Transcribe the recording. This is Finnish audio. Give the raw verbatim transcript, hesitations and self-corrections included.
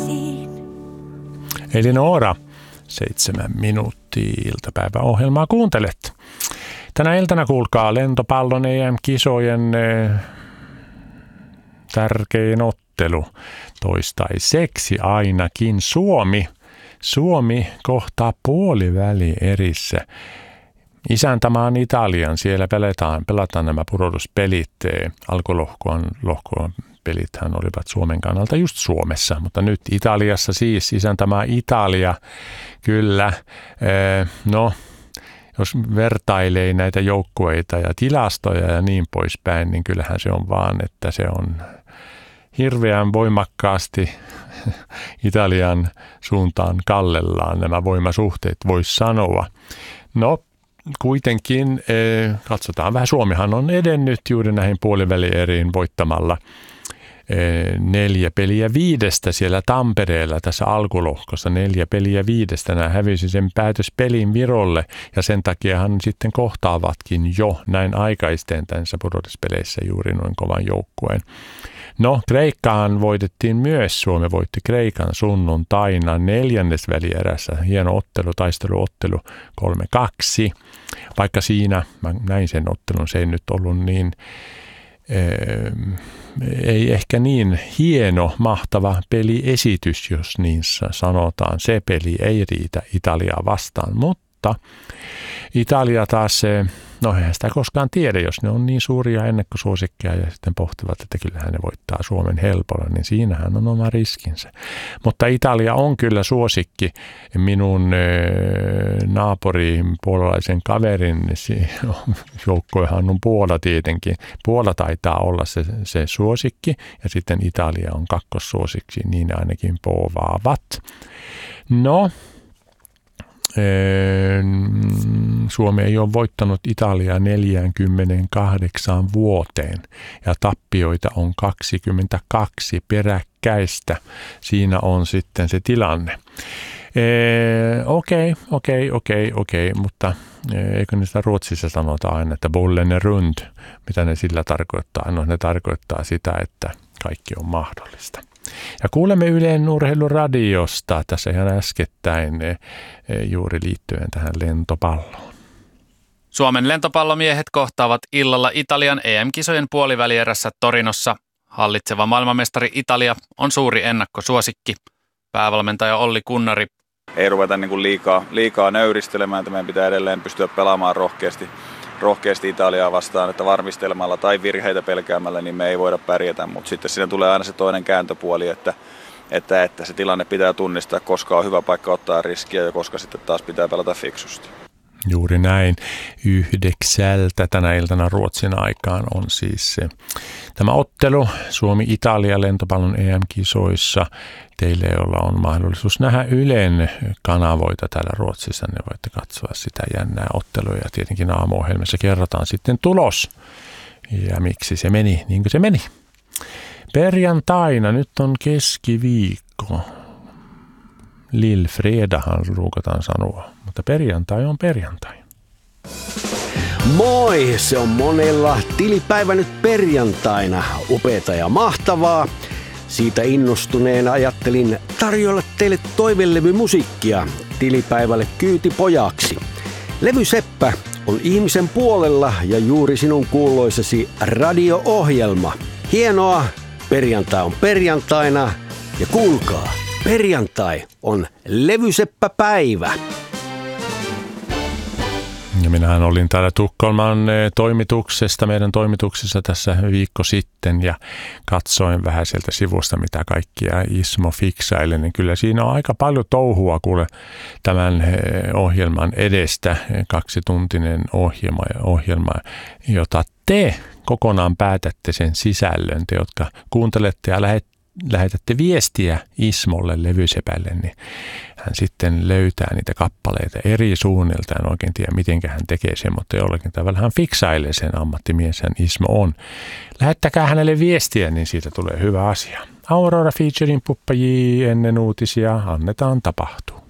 Eli Noora, seitsemän minuuttia iltapäiväohjelmaa kuuntelet. Tänä iltana kuulkaa lentopallon E M-kisojen äh, tärkein ottelu. Toistaiseksi ainakin Suomi. Suomi kohtaa puoliväli erissä isäntämaan Italian. Siellä pelataan, pelataan nämä pudotuspelit. Alkulohkoon lohkoon pelithän olivat Suomen kannalta just Suomessa, mutta nyt Italiassa siis isäntämaa Italia. Kyllä, no jos vertailee näitä joukkueita ja tilastoja ja niin poispäin, niin kyllähän se on vaan, että se on hirveän voimakkaasti Italian suuntaan kallellaan nämä voimasuhteet, voisi sanoa. No kuitenkin eh, katsotaan vähän. Suomihan on edennyt juuri näihin puolivälieriin voittamalla eh, neljä peliä viidestä siellä Tampereella tässä alkulohkossa. Neljä peliä viidestä. Nämä hävisi sen päätöspelin Virolle ja sen takiahan sitten kohtaavatkin jo näin aikaisten tässä pudotuspeleissä juuri noin kovan joukkueen. No, Kreikkaan voitettiin myös. Suomi voitti Kreikan sunnuntaina neljännesvälierässä. Hieno ottelu, taisteluottelu kolme kaksi. Vaikka siinä, mä näin sen ottelun, se ei nyt ollut niin, ee, ei ehkä niin hieno, mahtava peliesitys, jos niin sanotaan. Se peli ei riitä Italiaa vastaan, mutta Italia taas, no eihän sitä koskaan tiedä, jos ne on niin suuria ennakkosuosikkeja ja sitten pohtivat, että kyllähän ne voittaa Suomen helpolla, niin siinähän on oma riskinsä. Mutta Italia on kyllä suosikki. Minun naapuri, puolalaisen kaverin joukkoihan on Puola tietenkin. Puola taitaa olla se, se suosikki ja sitten Italia on kakkossuosikki, niin ainakin povaavat. No, Suomi ei ole voittanut Italiaa neljäkymmentäkahdeksan vuoteen ja tappioita on kaksikymmentäkaksi peräkkäistä. Siinä on sitten se tilanne. Okei, okei, okei, okei, mutta eikö niistä Ruotsissa sanota aina, että bollene rund, mitä ne sillä tarkoittaa? No ne tarkoittaa sitä, että kaikki on mahdollista. Ja kuulemme Ylen urheiluradiosta tässä ihan äskettäin juuri liittyen tähän lentopalloon. Suomen lentopallomiehet kohtaavat illalla Italian E M-kisojen puolivälierässä Torinossa. Hallitseva maailmanmestari Italia on suuri ennakkosuosikki. Päävalmentaja Olli Kunnari. Ei ruveta niin kuin liikaa, liikaa nöyristelemään, että meidän pitää edelleen pystyä pelaamaan rohkeasti. rohkeasti Italiaa vastaan, että varmistelmalla tai virheitä pelkäämällä niin me ei voida pärjätä, mutta sitten siinä tulee aina se toinen kääntöpuoli, että, että, että se tilanne pitää tunnistaa, koska on hyvä paikka ottaa riskiä ja koska sitten taas pitää pelata fiksusti. Juuri näin. Yhdeksältä tänä iltana Ruotsin aikaan on siis se, tämä ottelu Suomi-Italia lentopallon E M-kisoissa. Teille, joilla on mahdollisuus nähdä Ylen kanavoita täällä Ruotsissa, niin voitte katsoa sitä jännää ottelua ja tietenkin aamuohjelmassa kerrotaan sitten tulos ja miksi se meni niin kuin se meni. Perjantaina, nyt on keskiviikko. Lillfredahan ruukataan sanoa, mutta perjantai on perjantai. Moi, se on monella tilipäivä nyt perjantaina. Upeata ja mahtavaa. Siitä innostuneena ajattelin tarjolla teille toivelevymusiikkia tilipäivälle kyytipojaksi. Levy Seppä on ihmisen puolella ja juuri sinun kuuloisesi radio-ohjelma. Hienoa, perjantai on perjantaina ja kuulkaa, perjantai on Levyseppäpäivä. Ja minähän olin täällä Tukholman toimituksesta, meidän toimituksessa tässä viikko sitten ja katsoin vähän sieltä sivusta, mitä kaikkia Ismo fiksailee. Niin kyllä siinä on aika paljon touhua kuule tämän ohjelman edestä, kaksituntinen ohjelma, ohjelma jota te kokonaan päätätte sen sisällön, te jotka kuuntelette ja lähet, lähetätte viestiä Ismolle Levysepälle, niin hän sitten löytää niitä kappaleita eri suunnilta. En oikein tiedä, miten hän tekee sen, mutta jollakin tavalla hän fiksailee sen ammattimies, hän Ismo on. Lähettäkää hänelle viestiä, niin siitä tulee hyvä asia. Aurora featuring Puppa J ennen uutisia. Annetaan tapahtua.